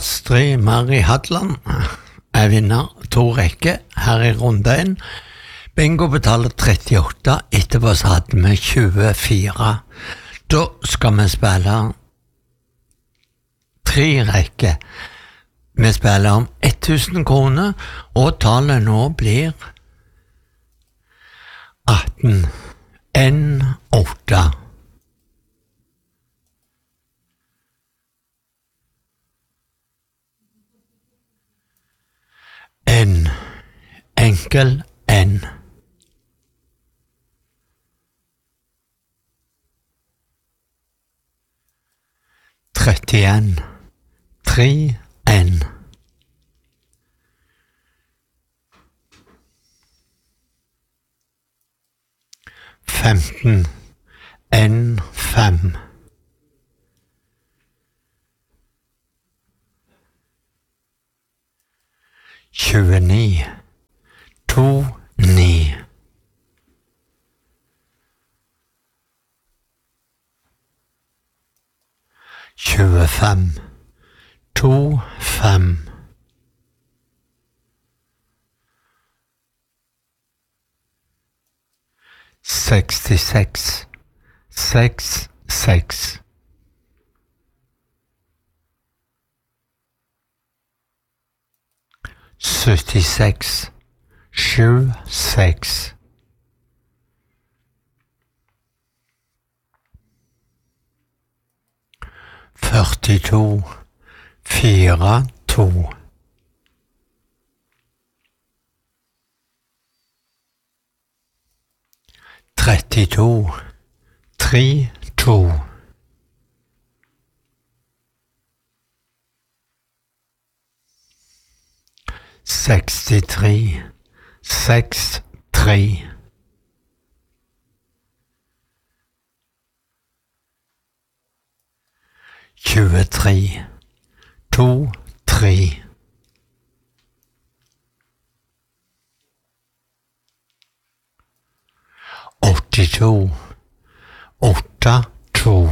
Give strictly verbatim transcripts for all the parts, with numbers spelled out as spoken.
Astrid Mari Hadland er vinner to rekker her i runde en. Bingo betaler trettiåtte, etterpå så hadde vi tjuefire. Da skal vi spille tre rekker. Vi spiller om tusen kroner, og tallet nå blir atten. En, åtte. En. Enkel en. Trettien. Tre, en. Femten. En, fem. Tjueni. To, ni. Tjuefem. To, fem. Sekstiseks. Seks, seks. Syttiseks. Sju, seks. Førtito. Fire, to. Trettito. Tre, to. Sekstitre. Seks, tre. Tjuetre. To, tre. Åttito. Åtte, to.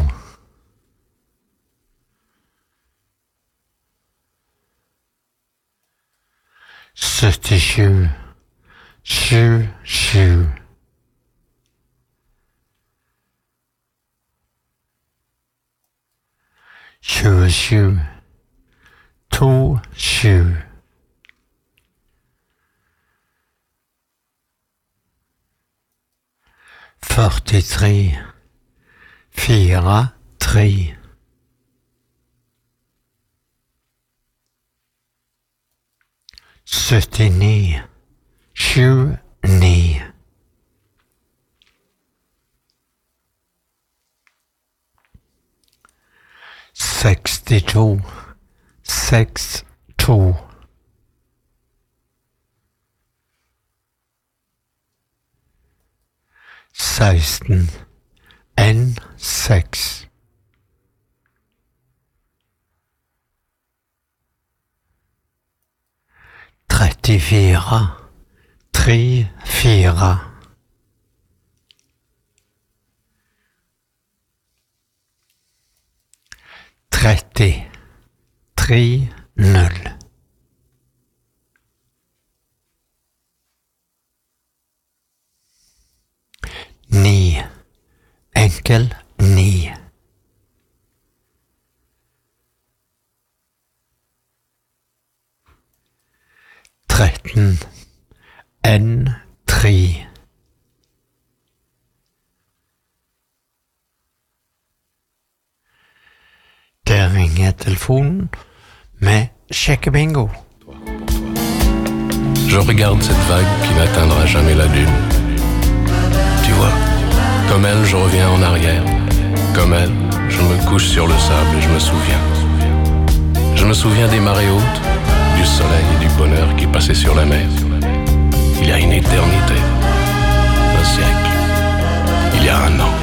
Syttisju. Sju, sju. Tjuesju. To, sju. Førtitre. Fire, tre. Syttini. Sju, ni. Sekstito. Seks, to. Seksten. En, seks. Trettifire. Tre, fire. Tretti. Tre, null. Ni. Enkel, ni. Tretten. En, tre. Der ringer telefonen med Sjekkebingo. Je regarde cette vague qui n'atteindra jamais la dune. Tu vois, comme elle, je reviens en arrière. Comme elle, je me couche sur le sable et je me souviens. Je me souviens des marées hautes, du soleil et du bonheur qui passaient sur la mer. Il y a une éternité, un siècle, il y a un an.